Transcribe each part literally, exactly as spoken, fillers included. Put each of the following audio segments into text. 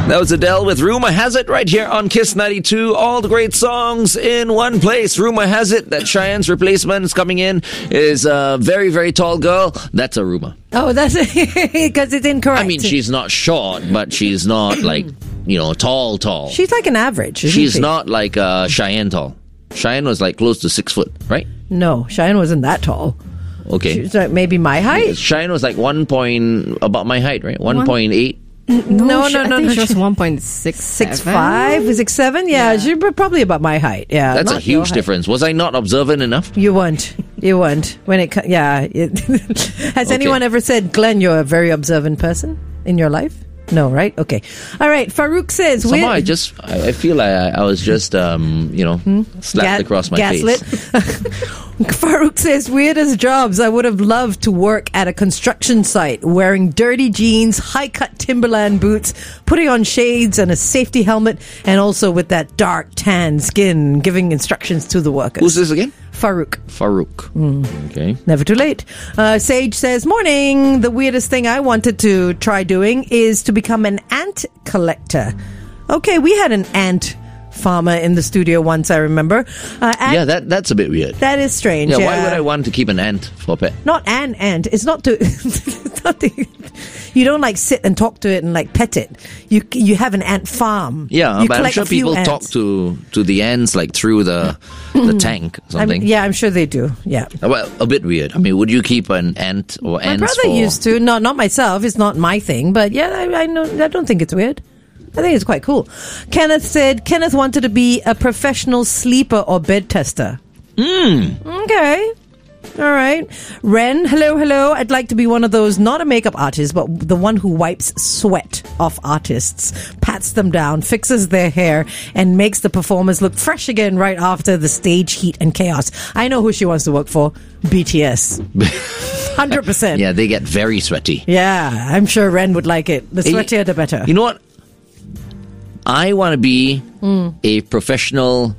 That was Adele with Rumor Has It right here on Kiss ninety-two. All the great songs in one place. Rumor has it that Cheyenne's replacement is coming in is a very, very tall girl. That's a rumor. Oh, that's because it's incorrect. I mean, she's not short, but she's not like, you know, tall, tall. She's like an average. Isn't She's she? not like uh, Cheyenne tall. Cheyenne was like close to six foot, right? No, Cheyenne wasn't that tall. Okay. She's like maybe my height. Cheyenne was like one point, about my height, right? one point eight. No, no, she, no, I no. think no she was she- one point six Six five, six seven. Yeah, Yeah. she's probably about my height. Yeah, That's a not your huge height. difference. Was I not observant enough? You weren't. You weren't. When it, co- yeah. It Has Okay. anyone ever said, Glenn, you're a very observant person in your life? No, right? Okay. All right. Farouk says, Somehow we're- I just, I, I feel like I, I was just, um, you know, slapped Ga- across my gaslit. face. Farouk says, weirdest jobs. I would have loved to work at a construction site wearing dirty jeans, high cut Timberland boots, putting on shades and a safety helmet, and also with that dark tan skin, giving instructions to the workers. Who's this again? Farouk. Farouk. Okay. Never too late. Uh, Sage says, morning. The weirdest thing I wanted to try doing is to become an ant collector. Okay, we had an ant farmer in the studio once, I remember. Uh, ant- Yeah, that that's a bit weird. that is strange. Yeah, Yeah, why would I want to keep an ant for a pet? Not an ant. It's not to. It's not to you don't like sit and talk to it and like pet it. You you have an ant farm. Yeah, you but I'm collect sure a few people ants. talk to, to the ants like through the the tank or I'm- something. yeah, I'm sure they do. Yeah. Well, a bit weird. I mean, would you keep an ant or My ants brother for... used to. No, not myself. It's not my thing. But yeah, I, I know. I don't think it's weird. I think it's quite cool. Kenneth said Kenneth wanted to be a professional sleeper or bed tester. Mm. Okay. All right. Ren, hello, hello. I'd like to be one of those, not a makeup artist, but the one who wipes sweat off artists, pats them down, fixes their hair, and makes the performers look fresh again right after the stage heat and chaos. I know who she wants to work for. B T S. one hundred percent. Yeah, they get very sweaty. Yeah, I'm sure Ren would like it. The Hey, sweatier, the better. You know what? I want to be Mm. a professional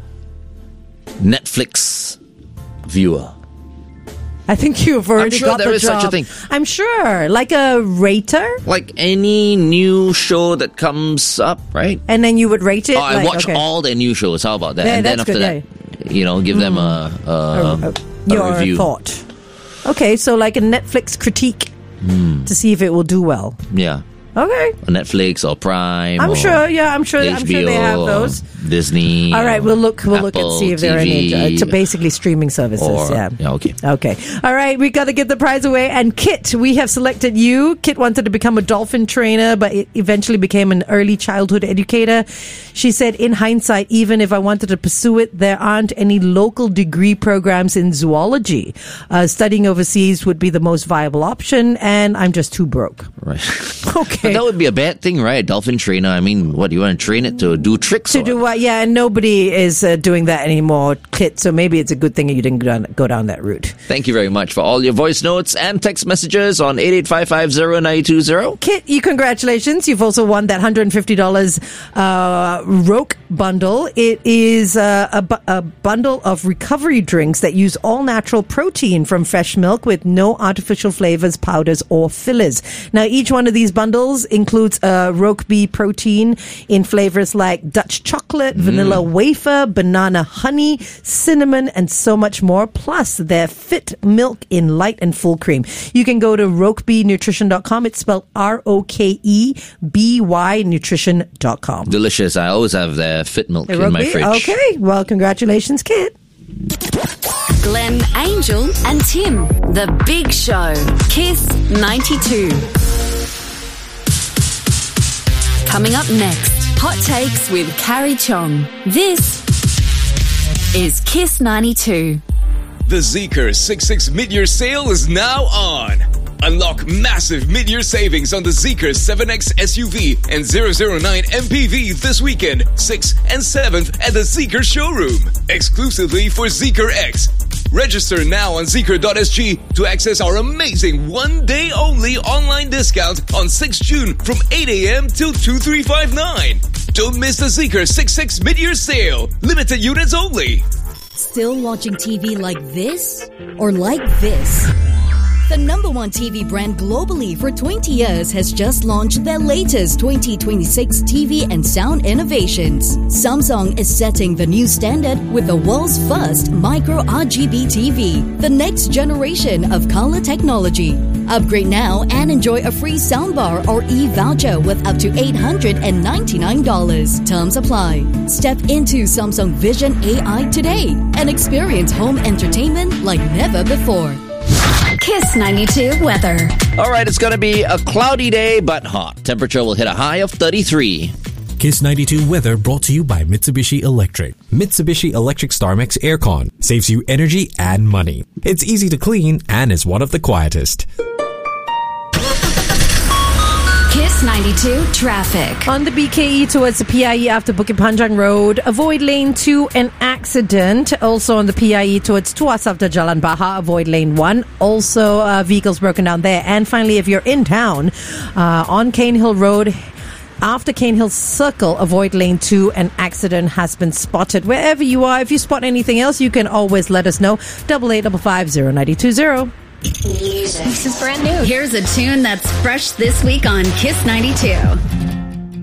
Netflix viewer. I think you've already sure got there the is such a job. thing. I'm sure. Like a rater? Like any new show that comes up, right? And then you would rate it? Oh, I like, watch okay. all their new shows. How about that? Yeah, and then that's after good, that, you know, give them a, a, Uh, a your review. thought. Okay, so like a Netflix critique Hmm. to see if it will do well. Yeah. Okay. On Netflix or Prime. I'm or sure, yeah, I'm sure, I'm H B O sure they have or those. Disney. All right, or we'll look. We'll look and Apple see if there are any. T V, Uh, to basically streaming services. or- yeah. yeah, okay. Okay. All right, we got to get the prize away. And Kit, we have selected you. Kit wanted to become a dolphin trainer, but it eventually became an early childhood educator. She said, in hindsight, even if I wanted to pursue it, there aren't any local degree programs in zoology. Uh, studying overseas would be the most viable option, and I'm just too broke. Right. Okay. But that would be a bad thing, right? A dolphin trainer. I mean, what, you want to train it to do tricks? To or do what? Yeah, and nobody is uh, doing that anymore, Kit. So maybe it's a good thing that you didn't go down, go down that route. Thank you very much for all your voice notes and text messages on eight eight five five zero nine two zero. Kit, you congratulations. You've also won that one hundred fifty dollars uh, Roke bundle. It is uh, a, bu- a bundle of recovery drinks that use all natural protein from fresh milk with no artificial flavors, powders, or fillers. Now, each one of these bundles includes a Roke Bee protein in flavors like Dutch chocolate, vanilla wafer, banana honey, cinnamon, and so much more. Plus, their fit milk in light and full cream. You can go to roke bee nutrition dot com. It's spelled R O K E B Y nutrition dot com. Delicious. I always have their fit milk in Roke my Bee? fridge. Okay. Well, congratulations, Kit. Glenn, Angel, and Tim. The Big Show. Kiss ninety-two. Coming up next, Hot Takes with Carrie Chong. This is Kiss ninety-two. The Zeekr sixty-six mid-year sale is now on. Unlock massive mid-year savings on the Zeekr seven X S U V and zero zero nine M P V this weekend, sixth and seventh at the Zeekr showroom, exclusively for Zeekr X. Register now on zeekr dot s g to access our amazing one-day only online discount on sixth of June from eight a.m. till two three five nine. Don't miss the Zeekr sixty-six mid-year sale. Limited units only. Still watching T V like this? Or like this? The number one T V brand globally for twenty years has just launched their latest twenty twenty-six T V and sound innovations. Samsung is setting the new standard with the world's first micro R G B T V, the next generation of color technology. Upgrade now and enjoy a free soundbar or e-voucher with up to eight hundred ninety-nine dollars. Terms apply. Step into Samsung Vision A I today and experience home entertainment like never before. Kiss ninety-two weather. All right, it's going to be a cloudy day, but hot. Temperature will hit a high of thirty-three. Kiss ninety-two weather brought to you by Mitsubishi Electric. Mitsubishi Electric StarMax Aircon saves you energy and money. It's easy to clean and is one of the quietest. Kiss ninety-two traffic. On the B K E towards the P I E after Bukit Panjang Road, avoid lane two, an accident. Also on the P I E towards Tuas after Jalan Bahar, avoid lane one. Also uh, vehicles broken down there. And finally, if you're in town, uh, on Cane Hill Road, after Cane Hill Circle, avoid lane two. An accident has been spotted. Wherever you are, if you spot anything else, you can always let us know. Double eight double five zero ninety two zero. Music. This is brand new. Here's a tune that's fresh this week on Kiss ninety-two.